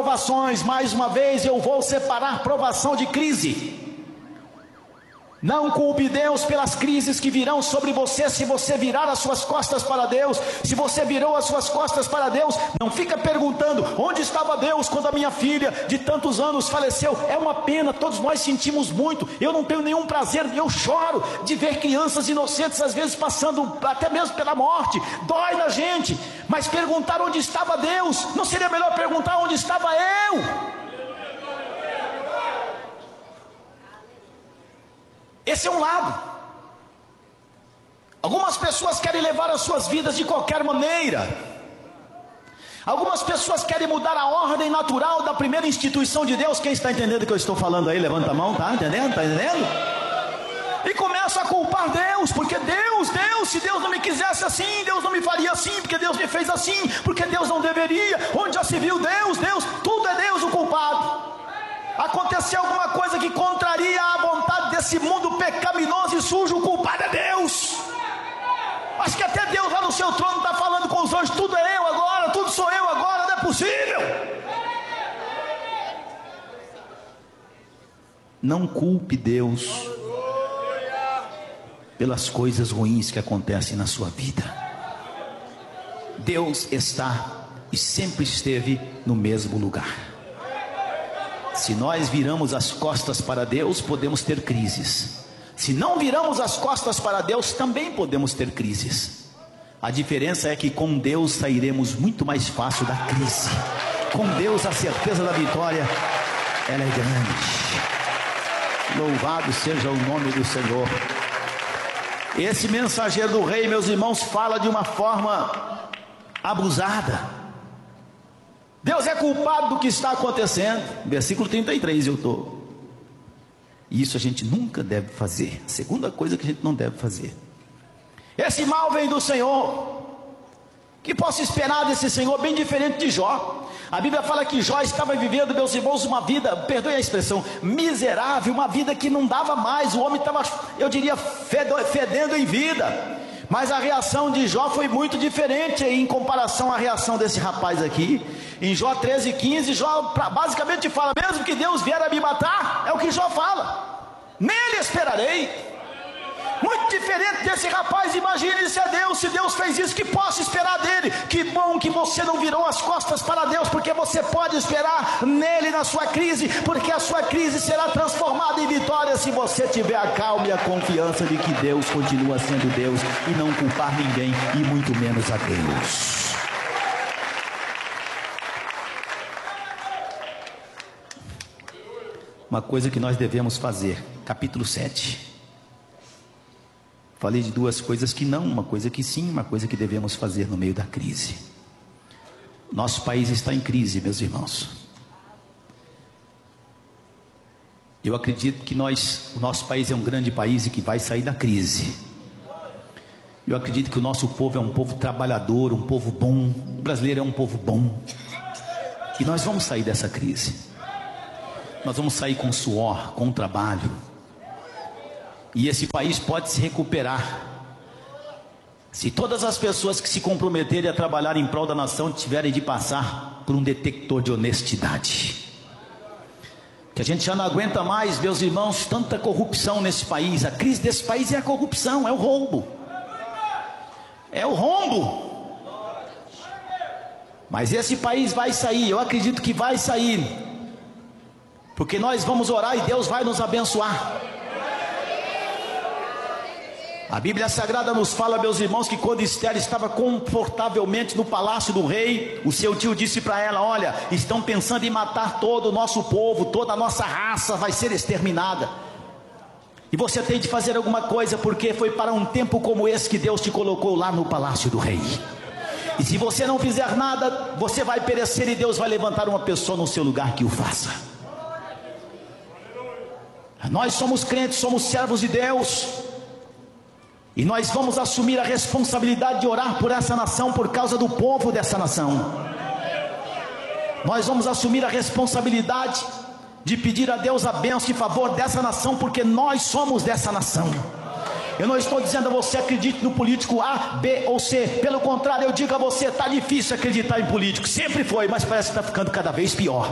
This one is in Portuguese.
provações. Mais uma vez eu vou separar provação de crise. Não culpe Deus pelas crises que virão sobre você, se você virar as suas costas para Deus. Se você virou as suas costas para Deus, não fica perguntando: onde estava Deus quando a minha filha de tantos anos faleceu? É uma pena, todos nós sentimos muito. Eu não tenho nenhum prazer, eu choro de ver crianças inocentes às vezes passando até mesmo pela morte. Dói na gente. Mas perguntar onde estava Deus, não seria melhor perguntar onde estava eu? Esse é um lado. Algumas pessoas querem levar as suas vidas de qualquer maneira. Algumas pessoas querem mudar a ordem natural da primeira instituição de Deus. Quem está entendendo o que eu estou falando aí? Levanta a mão, tá entendendo? Está entendendo? E começa a culpar Deus, porque Deus, se Deus não me quisesse assim, Deus não me faria assim, porque Deus me fez assim, porque Deus não deveria. Onde já se viu Deus, tudo é Deus o culpado. Aconteceu alguma coisa que contraria a vontade desse mundo pecaminoso e sujo, o culpado é Deus. Acho que até Deus lá no seu trono está falando com os anjos: tudo é eu agora, tudo sou eu agora, não é possível. Não culpe Deus pelas coisas ruins que acontecem na sua vida. Deus está e sempre esteve no mesmo lugar. Se nós viramos as costas para Deus, podemos ter crises. Se não viramos as costas para Deus, também podemos ter crises. A diferença é que com Deus sairemos muito mais fácil da crise. Com Deus a certeza da vitória, ela é grande. Louvado seja o nome do Senhor. Esse mensageiro do rei, meus irmãos, fala de uma forma abusada. Deus é culpado do que está acontecendo. Versículo 33 eu estou. E isso a gente nunca deve fazer. A segunda coisa que a gente não deve fazer: esse mal vem do Senhor. Que posso esperar desse Senhor? Bem diferente de Jó. A Bíblia fala que Jó estava vivendo, meus irmãos, uma vida, perdoe a expressão, miserável, uma vida que não dava mais. O homem estava, eu diria, fedendo em vida. Mas a reação de Jó foi muito diferente em comparação à reação desse rapaz aqui. Em Jó 13:15, Jó basicamente fala: mesmo que Deus vier a me matar, é o que Jó fala, nele esperarei. Muito diferente desse rapaz. Imagine se é Deus, se Deus fez isso, que posso esperar dele? Que bom que você não virou as costas para Deus, porque você pode esperar nele na sua crise, porque a sua crise será transformada em vitória se você tiver a calma e a confiança de que Deus continua sendo Deus e não culpar ninguém, e muito menos a Deus. Uma coisa que nós devemos fazer, capítulo 7. Falei de duas coisas que não, uma coisa que sim, uma coisa que devemos fazer no meio da crise. Nosso país está em crise, meus irmãos. Eu acredito que o nosso país é um grande país e que vai sair da crise. Eu acredito que o nosso povo é um povo trabalhador, um povo bom. O brasileiro é um povo bom. E nós vamos sair dessa crise. Nós vamos sair com suor, com trabalho. E esse país pode se recuperar se todas as pessoas que se comprometerem a trabalhar em prol da nação tiverem de passar por um detector de honestidade. Que a gente já não aguenta mais, meus irmãos, tanta corrupção nesse país. A crise desse país é a corrupção, é o roubo. É o rombo. Mas esse país vai sair, eu acredito que vai sair, porque nós vamos orar e Deus vai nos abençoar. A Bíblia Sagrada nos fala, meus irmãos, que quando Esther estava confortavelmente no palácio do rei, o seu tio disse para ela: olha, estão pensando em matar todo o nosso povo, toda a nossa raça vai ser exterminada. E você tem de fazer alguma coisa, porque foi para um tempo como esse que Deus te colocou lá no palácio do rei. E se você não fizer nada, você vai perecer, e Deus vai levantar uma pessoa no seu lugar que o faça. Nós somos crentes, somos servos de Deus, e nós vamos assumir a responsabilidade de orar por essa nação, por causa do povo dessa nação. Nós vamos assumir a responsabilidade de pedir a Deus a bênção em favor dessa nação, porque nós somos dessa nação. Eu não estou dizendo a você acredite no político A, B ou C. Pelo contrário, eu digo a você, está difícil acreditar em político. Sempre foi, mas parece que está ficando cada vez pior.